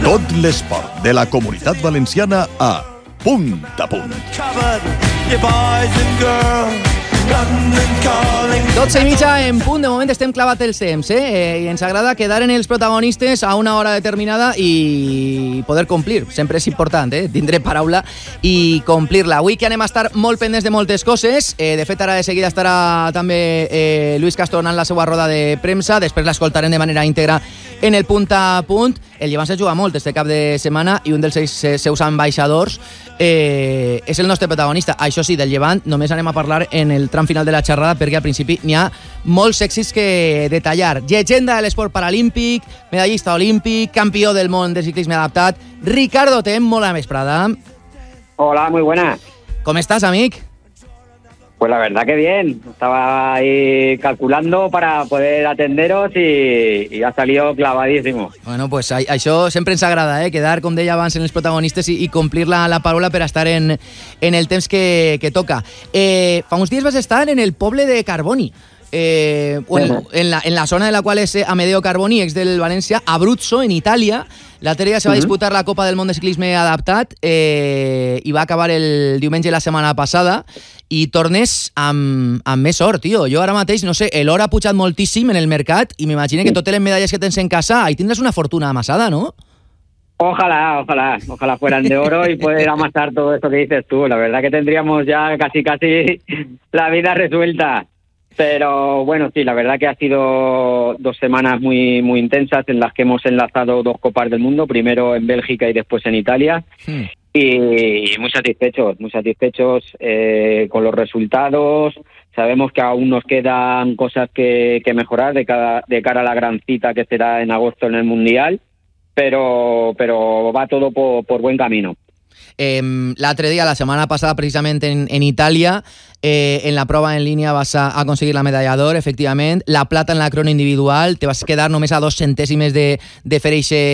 Tot l'esport de la Comunitat Valenciana a Punt a Punt. 12:30 en punt. De moment estem clavat els temps, i ens agrada quedar en els protagonistes a una hora determinada i poder complir. Sempre és important, tindre paraula i complir-la. Avui que anem a estar molt pendents de moltes coses. De fet, ara de seguida estarà també Luis Castro donant la seva roda de premsa. Després l'escoltarem de manera íntegra en el Punt a Punt. El Llevant se juga molt este cap de setmana i un dels seus ambaixadors és el nostre protagonista. Això sí, del Llevant només anem a parlar en el tram final de la xerrada, perquè al principi n'hi ha molts èxits que detallar. Llegenda de l'esport paralímpic, medallista olímpic, campió del món de ciclisme adaptat. Ricardo Tem, molt vesprada. Hola, muy buenas. Com estàs, amic? Pues la verdad que bien. Estaba ahí calculando para poder atenderos y ha salido clavadísimo. Bueno, pues això sempre ens agrada, quedar, com deia abans, en els protagonistes i complir la paraula per estar en el temps que toca. Fa uns dies vas estar en el poble de Carboni, en la zona de la qual és Amedeo Carboni, ex del València, Abruzzo, en Itàlia. L'altre dia se va disputar la Copa del Món de Ciclisme Adaptat i va acabar el diumenge la setmana passada, i tornes amb més sort, tio. Jo ara mateix, no sé, l'or ha pujat moltíssim en el mercat i m'imagino que totes les medalles que tens en casa ahí tindràs una fortuna amasada, ¿no? Ojalá fueran de oro y poder amasar todo esto que dices tú. La verdad que tendríamos ya casi la vida resuelta. Pero bueno, sí, la verdad que ha sido 2 semanas muy, muy intensas en las que hemos enlazado 2 Copas del Mundo, primero en Bélgica y después en Italia. Y muy satisfechos con los resultados. Sabemos que aún nos quedan cosas que mejorar de cara a la gran cita que será en agosto en el Mundial, pero va todo por buen camino. L'altre dia, la setmana passada, precisament en Itàlia, en la prova en línia vas a aconseguir la medalla d'or, efectivament, la plata en la crono individual, te vas quedar només a 2 centèsimes de fer eixe